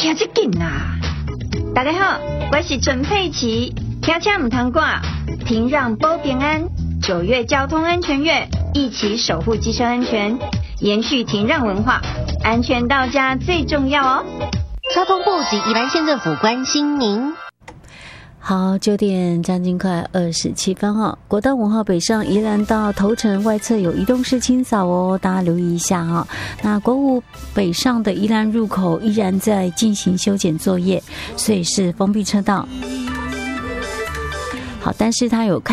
听这紧啦！大家好，我是陈佩琪，听车唔通挂，停让保平安。9月交通安全月，一起守护机车安全，延续停让文化，安全到家最重要哦。 交通部及宜兰县政府关心您。 好，9点将近快27分哦。国道5号北上宜兰到头城外侧有移动式清扫哦，大家留意一下哦。那国5北上的宜兰入口依然在进行修剪作业，所以是封闭车道。好，但是它有